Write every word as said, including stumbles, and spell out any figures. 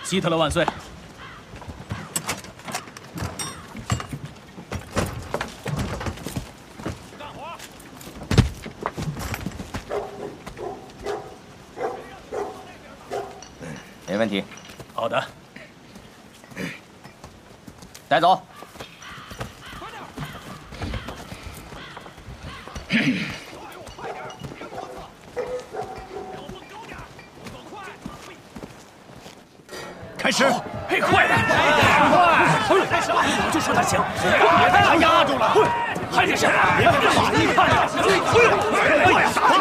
希特勒万岁！干活！ 没问题。 好的。 带走。 开始！ 嘿，快点！快！开始！我就说他行，别被他压住了！快点！还得是别别马力！快点！快点！